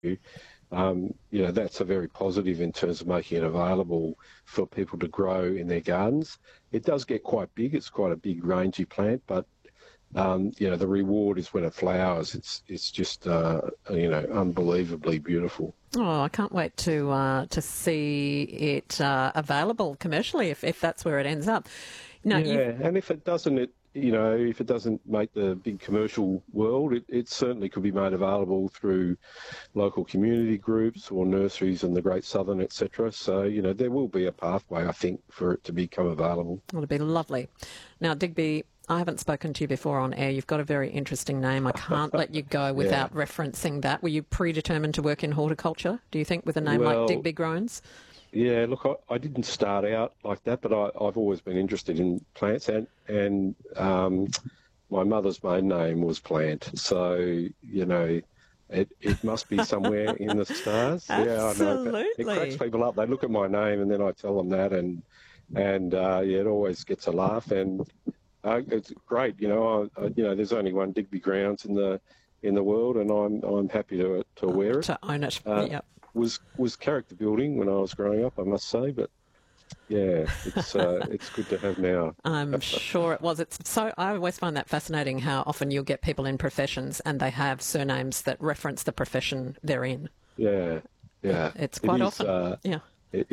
that's a very positive in terms of making it available for people to grow in their gardens. It does get quite big. It's quite a big, rangy plant, but the reward is when it flowers. It's just unbelievably beautiful. Oh, I can't wait to see it available commercially if that's where it ends up. Now, and if it doesn't, if it doesn't make the big commercial world, it certainly could be made available through local community groups or nurseries in the Great Southern, etc. So, there will be a pathway, I think, for it to become available. It'll be lovely. Now, Digby, I haven't spoken to you before on air. You've got a very interesting name. I can't let you go without referencing that. Were you predetermined to work in horticulture, do you think, with a name like Digby Groans? Yeah, look, I didn't start out like that, but I've always been interested in plants, and my mother's maiden name was Plant, so, it must be somewhere in the stars. Absolutely. Yeah, I know. It cracks people up. They look at my name, and then I tell them that, and it always gets a laugh, and it's great. There's only one Digby Grounds in the world, and I'm happy to wear it. To own it, yep. Was character building when I was growing up, I must say, but it's good to have now. I'm sure it was. I always find that fascinating how often you'll get people in professions and they have surnames that reference the profession they're in. Yeah. It's quite often. The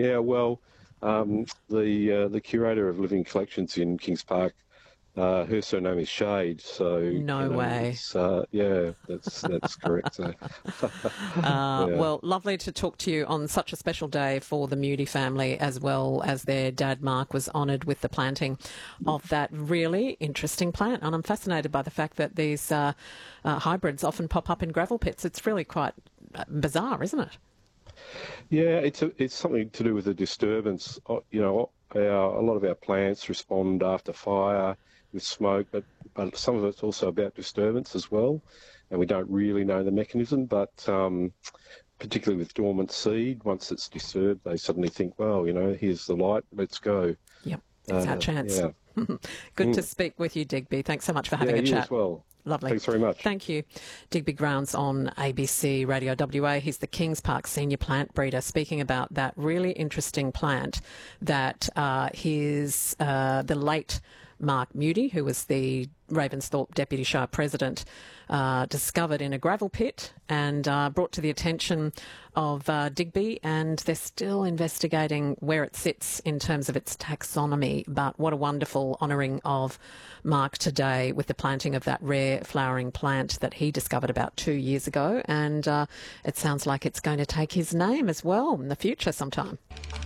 curator of Living Collections in Kings Park, her surname is Shade, so... No way. That's correct. So. Well, lovely to talk to you on such a special day for the Moody family, as well as their dad, Mark, was honoured with the planting of that really interesting plant. And I'm fascinated by the fact that these hybrids often pop up in gravel pits. It's really quite bizarre, isn't it? Yeah, it's something to do with the disturbance. A lot of our plants respond after fire with smoke, but some of it's also about disturbance as well, and we don't really know the mechanism, but particularly with dormant seed, once it's disturbed, they suddenly think, well, here's the light, let's go. Yep, it's our chance. Yeah. Good to speak with you, Digby. Thanks so much for having a chat. You as well. Lovely. Thanks very much. Thank you. Digby Grounds on ABC Radio WA. He's the Kings Park senior plant breeder, speaking about that really interesting plant that the late Mark Moody, who was the Ravensthorpe Deputy Shire President, discovered in a gravel pit and brought to the attention of Digby, and they're still investigating where it sits in terms of its taxonomy. But what a wonderful honouring of Mark today with the planting of that rare flowering plant that he discovered about 2 years ago, and it sounds like it's going to take his name as well in the future sometime.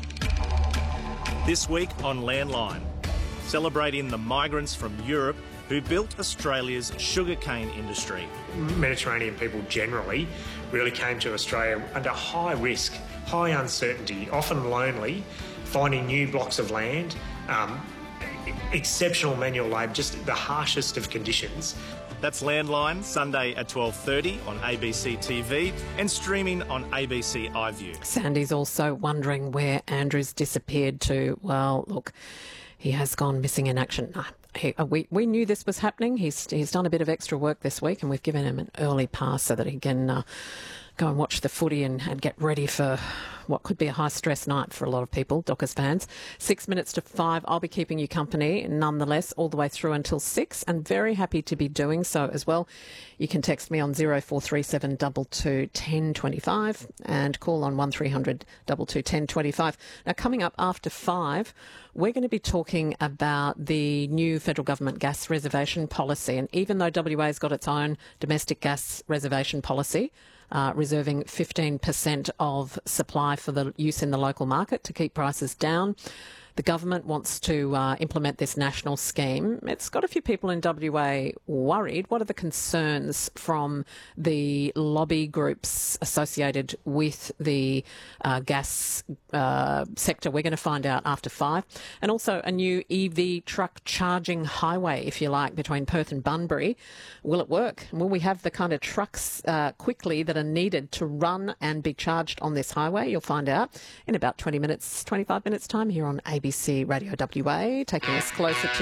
This week on Landline, celebrating the migrants from Europe who built Australia's sugarcane industry. Mediterranean people generally really came to Australia under high risk, high uncertainty, often lonely, finding new blocks of land, exceptional manual labour, just the harshest of conditions. That's Landline, Sunday at 12:30 on ABC TV and streaming on ABC iView. Sandy's also wondering where Andrew's disappeared to. Well, look, he has gone missing in action. We knew this was happening. He's done a bit of extra work this week, and we've given him an early pass so that he can go and watch the footy and get ready for what could be a high-stress night for a lot of people, Dockers fans. 6 minutes to 5. I'll be keeping you company nonetheless all the way through until 6, and very happy to be doing so as well. You can text me on 0437 22 1025 and call on 1300 22 1025. Now, coming up after 5, we're going to be talking about the new federal government gas reservation policy. And even though WA's got its own domestic gas reservation policy, reserving 15% of supply for the use in the local market to keep prices down, the government wants to implement this national scheme. It's got a few people in WA worried. What are the concerns from the lobby groups associated with the gas sector? We're going to find out after 5. And also a new EV truck charging highway, if you like, between Perth and Bunbury. Will it work? Will we have the kind of trucks quickly that are needed to run and be charged on this highway? You'll find out in about 25 minutes time here on ABC Radio WA, taking us closer to